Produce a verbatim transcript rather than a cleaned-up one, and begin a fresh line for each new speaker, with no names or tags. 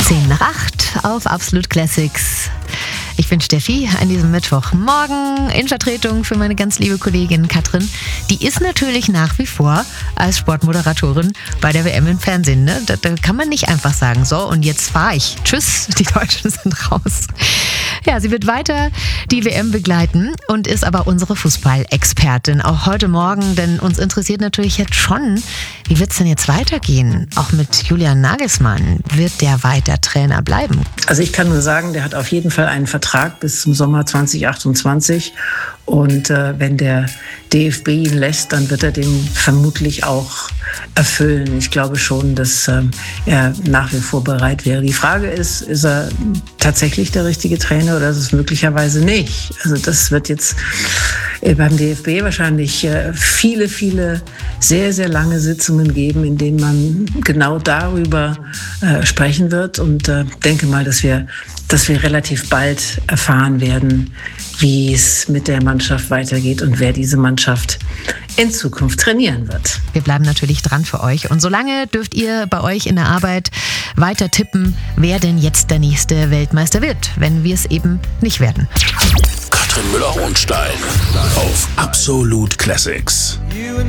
zehn nach acht auf Absolut Classics. Ich bin Steffi an diesem Mittwochmorgen in Vertretung für meine ganz liebe Kollegin Katrin. Die ist natürlich nach wie vor als Sportmoderatorin bei der W M im Fernsehen. Ne? Da, da kann man nicht einfach sagen, so und jetzt fahre ich. Tschüss, die Deutschen sind raus. Ja, sie wird weiter die W M begleiten und ist aber unsere Fußballexpertin. Auch heute Morgen, denn uns interessiert natürlich jetzt schon, wie wird es denn jetzt weitergehen? Auch mit Julian Nagelsmann. Wird der weiter Trainer bleiben?
Also ich kann nur sagen, der hat auf jeden Fall einen Vertrag bis zum Sommer zwanzig achtundzwanzig. Und äh, wenn der D F B ihn lässt, dann wird er den vermutlich auch erfüllen. Ich glaube schon, dass ähm, er nach wie vor bereit wäre. Die Frage ist, ist er tatsächlich der richtige Trainer oder ist es möglicherweise nicht? Also das wird jetzt äh, beim D F B wahrscheinlich äh, viele, viele sehr, sehr lange Sitzungen geben, in denen man genau darüber äh, sprechen wird. Und äh, denke mal, dass wir, dass wir relativ bald erfahren werden, wie es mit der Mannschaft weitergeht und wer diese Mannschaft in Zukunft trainieren wird.
Wir bleiben natürlich dran für euch. Und solange dürft ihr bei euch in der Arbeit weiter tippen, wer denn jetzt der nächste Weltmeister wird, wenn wir es eben nicht werden.
Katrin Müller-Hohenstein auf Absolut Classics.